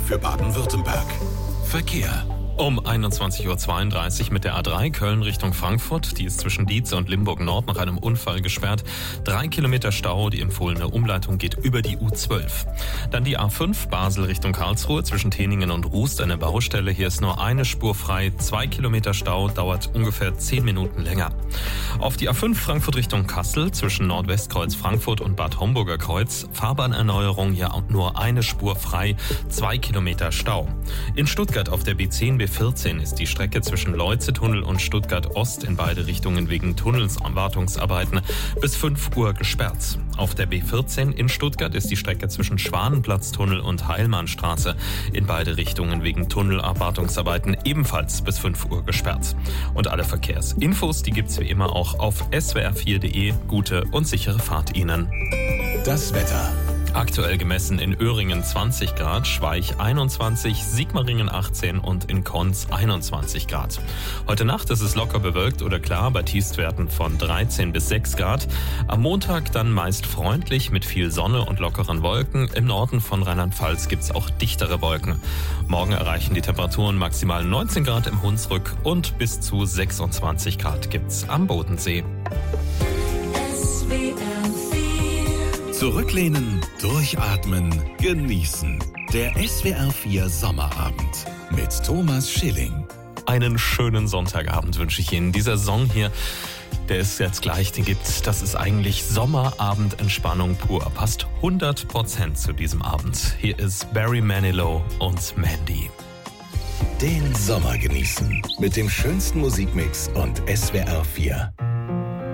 für Baden-Württemberg. Verkehr. Um 21.32 Uhr mit der A3 Köln Richtung Frankfurt. Die ist zwischen Dietz und Limburg Nord nach einem Unfall gesperrt. 3 Kilometer Stau, die empfohlene Umleitung geht über die U12. Dann die A5 Basel Richtung Karlsruhe zwischen Teningen und Rust eine Baustelle. Hier ist nur eine Spur frei. 2 Kilometer Stau, dauert ungefähr 10 Minuten länger. Auf die A5 Frankfurt Richtung Kassel zwischen Nordwestkreuz Frankfurt und Bad Homburger Kreuz. Fahrbahnerneuerung, hier nur eine Spur frei. 2 Kilometer Stau. In Stuttgart auf der B10 B14 ist die Strecke zwischen Leuze-Tunnel und Stuttgart-Ost in beide Richtungen wegen Tunnelswartungsarbeiten bis 5 Uhr gesperrt. Auf der B14 in Stuttgart ist die Strecke zwischen Schwanenplatztunnel und Heilmannstraße in beide Richtungen wegen Tunnelwartungsarbeiten ebenfalls bis 5 Uhr gesperrt. Und alle Verkehrsinfos, die gibt's wie immer auch auf swr4.de. Gute und sichere Fahrt Ihnen. Das Wetter. Aktuell gemessen in Öhringen 20 Grad, Schweich 21, Sigmaringen 18 und in Konz 21 Grad. Heute Nacht ist es locker bewölkt oder klar bei Tiefstwerten von 13 bis 6 Grad. Am Montag dann meist freundlich mit viel Sonne und lockeren Wolken. Im Norden von Rheinland-Pfalz gibt's auch dichtere Wolken. Morgen erreichen die Temperaturen maximal 19 Grad im Hunsrück und bis zu 26 Grad gibt's am Bodensee. Zurücklehnen, durchatmen, genießen. Der SWR4 Sommerabend mit Thomas Schilling. Einen schönen Sonntagabend wünsche ich Ihnen. Dieser Song hier, der ist jetzt gleich, den gibt, das ist eigentlich Sommerabendentspannung pur. Passt 100% zu diesem Abend. Hier ist Barry Manilow und Mandy. Den Sommer genießen mit dem schönsten Musikmix und SWR4.